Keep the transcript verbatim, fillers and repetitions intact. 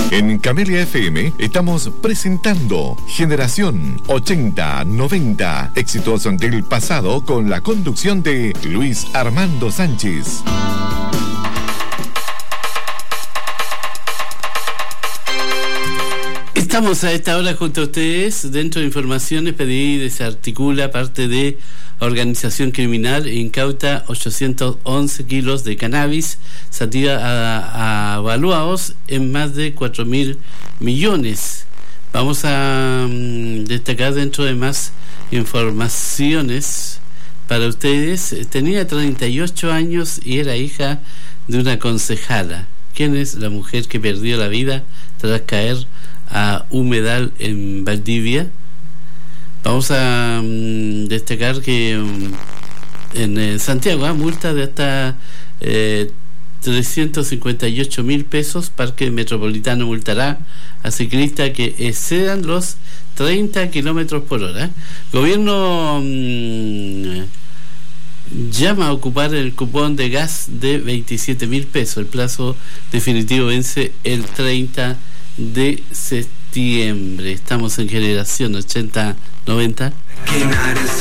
En Camelia F M estamos presentando Generación ochenta noventa, éxitos del pasado, con la conducción de Luis Armando Sánchez. Estamos a esta hora junto a ustedes. Dentro de informaciones, P D I desarticula parte de organización criminal e incauta ochocientos once kilos de cannabis, sativa a, a avaluados en más de cuatro mil millones. Vamos a um, destacar dentro de más informaciones para ustedes. Tenía treinta y ocho años y era hija de una concejala. ¿Quién es la mujer que perdió la vida tras caer a humedal en Valdivia? Vamos a um, destacar que um, en eh, Santiago, ¿eh? multa de hasta eh, trescientos cincuenta y ocho mil pesos. Parque Metropolitano multará a ciclistas que excedan los treinta kilómetros por hora. Gobierno um, llama a ocupar el cupón de gas de veintisiete mil pesos. El plazo definitivo vence el treinta de septiembre. Estamos en Generación ochenta noventa.